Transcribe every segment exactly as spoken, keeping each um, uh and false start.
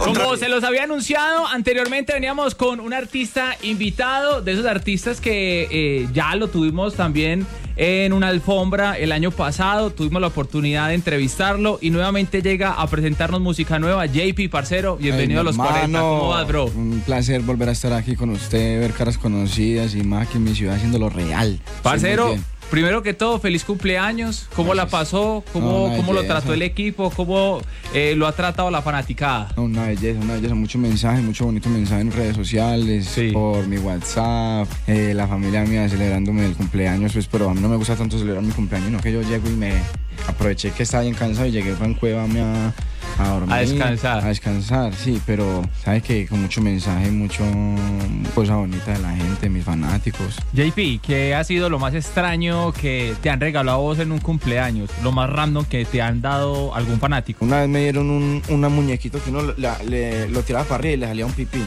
Como se los había anunciado anteriormente, veníamos con un artista invitado, de esos artistas que eh, ya lo tuvimos también en una alfombra el año pasado, tuvimos la oportunidad de entrevistarlo y nuevamente llega a presentarnos música nueva. J P, parcero, bienvenido Ay, a los hermano, cuarenta, ¿cómo vas, bro? Un placer volver a estar aquí con usted, ver caras conocidas y más que en mi ciudad haciéndolo real. Parcero, primero que todo, feliz cumpleaños. ¿Cómo Gracias. la pasó? ¿Cómo, no, cómo lo trató el equipo? ¿Cómo eh, lo ha tratado la fanaticada? No, una belleza, una belleza. Mucho mensaje, mucho bonito mensaje en redes sociales, sí. por mi WhatsApp, eh, la familia mía celebrándome el cumpleaños, pues, pero a mí no me gusta tanto celebrar mi cumpleaños, no que yo llego y me aproveché que estaba bien cansado y llegué en cueva a, a dormir. A descansar. A descansar, sí, pero sabes que con mucho mensaje, mucho cosa bonita de la gente, mis fanáticos. J P, ¿qué ha sido lo más extraño que te han regalado a vos en un cumpleaños? Lo más random que te han dado algún fanático. Una vez me dieron un una muñequito que uno la, le, lo tiraba para arriba y le salía un pipí.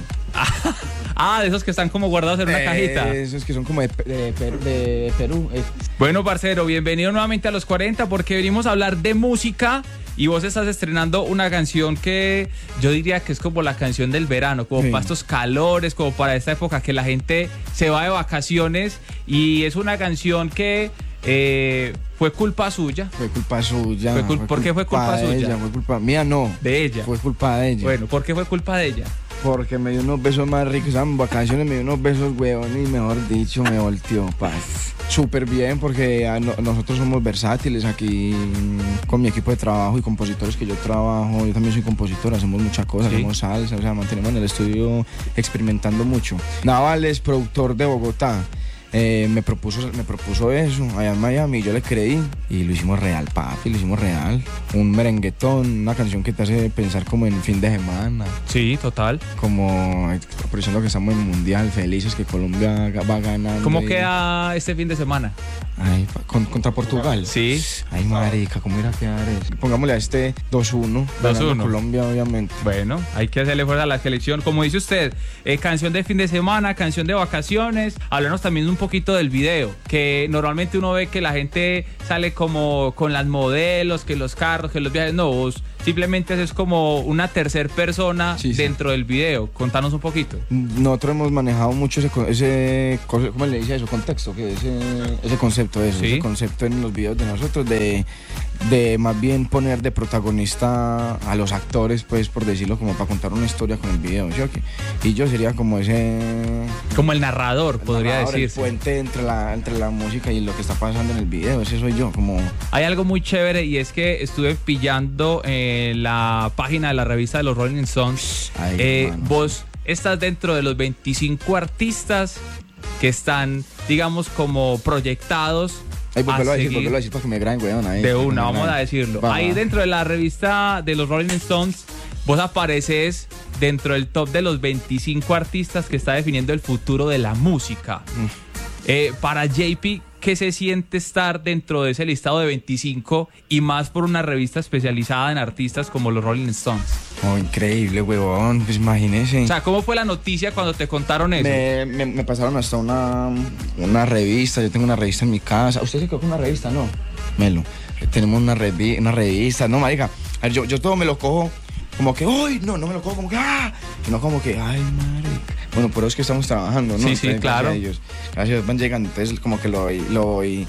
Ah, de esos que están como guardados en una eh, cajita. Esos que son como de, de, de, de Perú. Eh. Bueno, parcero, bienvenido nuevamente a los cuarenta porque venimos a hablar de música y vos estás estrenando una canción que yo diría que es como la canción del verano, como sí. para estos calores, como para esta época que la gente se va de vacaciones y es una canción que eh, fue culpa suya. Fue culpa suya. Fue cul- fue ¿Por qué fue culpa de suya? Ella, fue culpa mía, no. De ella. Fue culpa de ella. Bueno, ¿por qué fue culpa de ella? Porque me dio unos besos más ricos, estaban vacaciones, me dio unos besos, huevón, y mejor dicho, me volteó, paz. Súper bien, porque a no, nosotros somos versátiles aquí con mi equipo de trabajo y compositores que yo trabajo. Yo también soy compositor, hacemos muchas cosas, ¿sí? hacemos salsa, o sea, mantenemos en el estudio experimentando mucho. Naval es productor de Bogotá. Eh, me propuso me propuso eso allá en Miami, yo le creí y lo hicimos real, papi, lo hicimos real. Un merenguetón, una canción que te hace pensar como en fin de semana. Sí, total. Como aprovechando que estamos en Mundial, felices que Colombia va ganando. ¿Cómo y... queda este fin de semana? Ay, con, contra Portugal. Sí. Ay, marica, ¿cómo irá a quedar eso? Pongámosle a este dos uno. dos uno. Colombia, obviamente. Bueno, hay que hacerle fuerza a la selección. Como dice usted, eh, canción de fin de semana, canción de vacaciones. Háblanos también un poquito del video, que normalmente uno ve que la gente sale como con las modelos, que los carros, que los viajes. No, vos simplemente es como una tercer persona sí, dentro sí. del video. Contanos un poquito. Nosotros hemos manejado mucho ese, ese ¿cómo le dice eso? Contexto, que ese, ese concepto, eso, ¿sí? ese concepto en los videos de nosotros de, de más bien poner de protagonista a los actores, pues por decirlo, como para contar una historia con el video, ¿sí? Y yo sería como ese... Como el narrador, el podría narrador, decirse. El puente entre la, entre la música y lo que está pasando en el video, ese soy yo, como... Hay algo muy chévere y es que estuve pillando eh, la página de la revista de los Rolling Stones. Ay, eh, vos estás dentro de los veinticinco artistas que están, digamos, como proyectados. Ay, volvelo a, a decir, volvelo a decir para que me graben, weón. Ahí, de una, vamos a decirlo. Va, ahí va. Dentro de la revista de los Rolling Stones, vos apareces dentro del top de los veinticinco artistas que está definiendo el futuro de la música. Mm. Eh, para J P, ¿qué se siente estar dentro de ese listado de veinticinco y más por una revista especializada en artistas como los Rolling Stones? Oh, increíble, huevón, pues imagínese. O sea, ¿cómo fue la noticia cuando te contaron eso? Me, me, me pasaron hasta una, una revista, yo tengo una revista en mi casa. ¿Usted se quedó con una revista? No, Melo, tenemos una, revi una revista, no, marica, a ver, yo, yo todo me lo cojo como que, ¡ay! No, no me lo cojo como que, ¡ah! Sino como que, ¡ay, marica! Bueno, por eso es que estamos trabajando, ¿no? Sí, sí, entonces, claro. Gracias a Dios, gracias a Dios van llegando, entonces como que lo voy, lo voy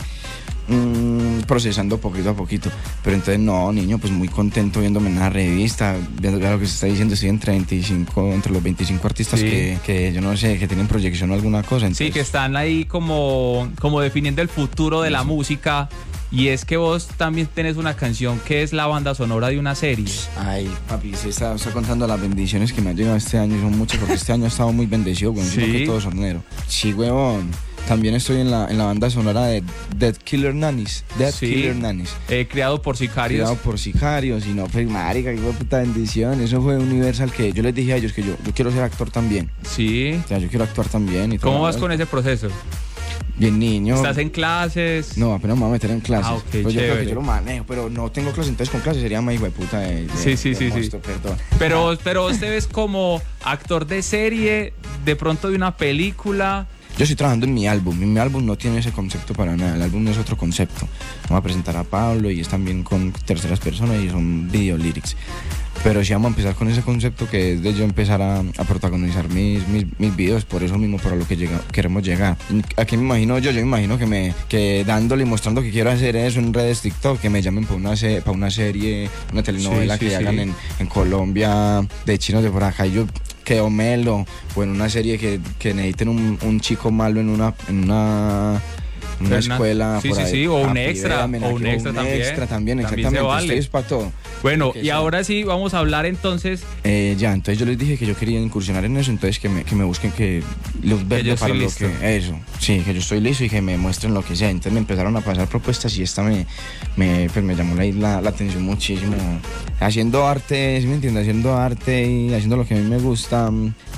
mmm, procesando poquito a poquito. Pero entonces, no, niño, pues muy contento viéndome en la revista, viendo lo que se está diciendo, estoy entre veinticinco, entre los veinticinco artistas sí. que, que yo no sé, que tienen proyección o alguna cosa. Entonces... Sí, que están ahí como, como definiendo el futuro de la sí. música. Y es que vos también tenés una canción que es la banda sonora de una serie. Ay, papi, se está, está contando las bendiciones que me han llegado este año. Son muchas porque este año he estado muy bendecido, güey. ¿Sí? Que todo sonero. Sí, huevón. También estoy en la, en la banda sonora de Dead Killer Nannies. Dead sí. Killer Nannies. Eh, creado por sicarios. Creado por sicarios. Y no, pues, marica, qué puta bendición. Eso fue Universal, que yo les dije a ellos que yo, yo quiero ser actor también. Sí. O sea, yo quiero actuar también. Y todo. ¿Cómo vas con ese proceso? Bien, niño. ¿Estás en clases? No, apenas me voy a meter en clases. Ah, ok, pues yo creo que yo chévere. lo manejo, pero no tengo clases, entonces con clases sería más hijo de puta de, de, Sí, sí, de sí, monstruo, sí. Perdón. Pero, pero usted ves como actor de serie, de pronto de una película. Yo estoy trabajando en mi álbum, mi álbum no tiene ese concepto para nada, el álbum es otro concepto. Vamos a presentar a Pablo y es también con terceras personas y son video lyrics. pero sí vamos a empezar con ese concepto que es de yo empezar a, a protagonizar mis, mis, mis videos, por eso mismo, para lo que llega, queremos llegar. Aquí me imagino yo, yo me imagino que me que dándole y mostrando que quiero hacer eso en redes TikTok, que me llamen para una, se, para una serie, una telenovela sí, sí, que sí. hagan en, en Colombia de chinos de por acá, y yo quedo melo, o en una serie que, que necesiten un, un chico malo en una... En una una escuela sí, por sí, ahí. sí, o un Ah, extra, pide, o un un extra un también. extra también, También exactamente. se vale. Ustedes para todo. Bueno, Que y sea. ahora sí vamos a hablar entonces. Eh, ya, entonces yo les dije que yo quería incursionar en eso, entonces que me, que me busquen que luz verde yo para estoy lo listo. que eso, sí, que yo estoy listo y que me muestren lo que sea. Entonces me empezaron a pasar propuestas y esta me, me, pues me llamó la, la, la atención muchísimo. Haciendo arte, ¿sí me entiendes? Haciendo arte y haciendo lo que a mí me gusta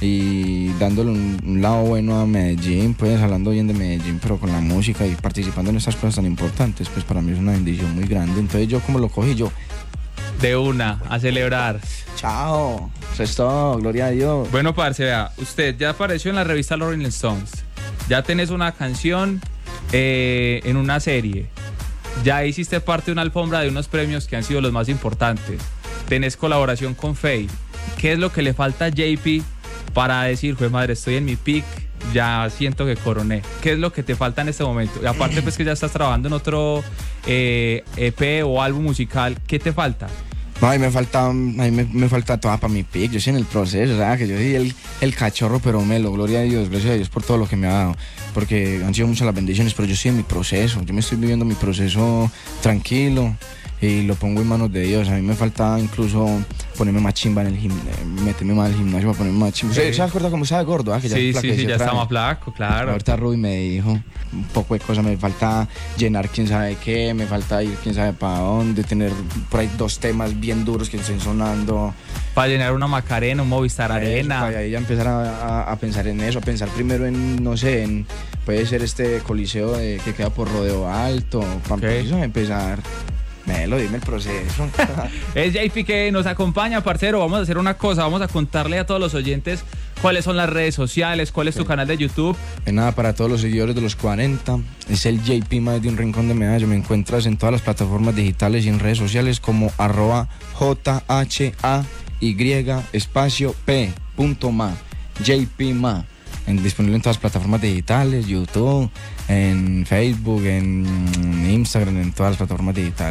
y dándole un, un lado bueno a Medellín, pues hablando bien de Medellín, pero con la música y participando en estas cosas tan importantes, pues para mí es una bendición muy grande. Entonces yo como lo cogí, yo... De una, a celebrar. Chao, eso es todo, gloria a Dios. Bueno, parce, vea, usted ya apareció en la revista Los Rolling Stones, ya tenés una canción eh, en una serie, ya hiciste parte de una alfombra de unos premios que han sido los más importantes, tenés colaboración con Feid. ¿Qué es lo que le falta a J P para decir, jue madre, estoy en mi peak, ya siento que coroné? ¿Qué es lo que te falta en este momento? Y aparte pues que ya estás trabajando en otro eh, E P o álbum musical, ¿qué te falta? No, a mí me falta, a mí me, me falta toda para mi pick, yo estoy en el proceso, o sea, que yo soy el, el cachorro pero melo, gloria a Dios, gracias a Dios por todo lo que me ha dado, porque han sido muchas las bendiciones, pero yo estoy en mi proceso, yo me estoy viviendo mi proceso tranquilo y lo pongo en manos de Dios. A mí me falta incluso ponerme más chimba en el gimnasio, meterme más al gimnasio para ponerme más chimba. Sí. ¿Se acuerda cómo estaba gordo? Ah, que ya sí, sí, sí, ya está vez. más flaco, claro. Ahorita Ruby me dijo un poco de cosas, me falta llenar quién sabe qué, me falta ir quién sabe para dónde, tener por ahí dos temas bien duros que estén sonando. Para llenar una Macarena, un Movistar Arena. Para ahí ya empezar a, a, a pensar en eso, a pensar primero en, no sé, en puede ser este coliseo de, que queda por Rodeo Alto, para okay. empezar. Melo, dime el proceso. Es J P que nos acompaña, parcero. Vamos a hacer una cosa, vamos a contarle a todos los oyentes cuáles son las redes sociales, cuál es sí. tu canal de YouTube. De nada, para todos los seguidores de los cuarenta, es el J P más de un rincón de Medallo. Me encuentras en todas las plataformas digitales y en redes sociales como arroba J H A Y espacio P punto ma, J P ma. En, disponible en todas las plataformas digitales, YouTube, en Facebook, en Instagram, en todas las plataformas digitales.